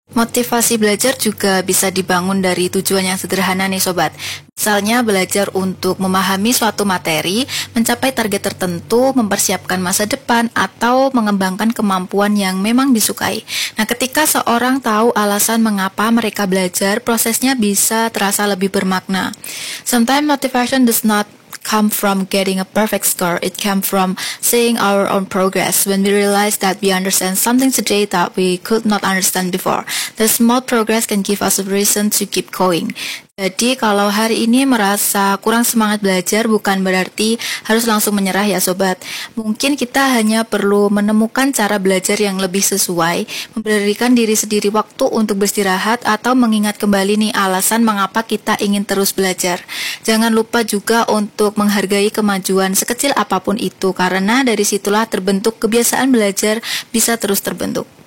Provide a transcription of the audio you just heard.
Motivasi belajar juga bisa dibangun dari tujuan yang sederhana nih sobat. Misalnya belajar untuk memahami suatu materi, mencapai target tertentu, mempersiapkan masa depan, atau mengembangkan kemampuan yang memang disukai. Nah, ketika seorang tahu alasan mengapa mereka belajar, prosesnya bisa terasa lebih bermakna. Sometimes motivation does not come from getting a perfect score. It came from seeing our own progress. When we realize that we understand something today that we could not understand before, the small progress can give us a reason to keep going. Jadi kalau hari ini merasa kurang semangat belajar bukan berarti harus langsung menyerah ya sobat. Mungkin kita hanya perlu menemukan cara belajar yang lebih sesuai, memberikan diri sendiri waktu untuk beristirahat atau mengingat kembali nih alasan mengapa kita ingin terus belajar. Jangan lupa juga untuk menghargai kemajuan sekecil apapun itu, karena dari situlah terbentuk kebiasaan belajar bisa terus terbentuk.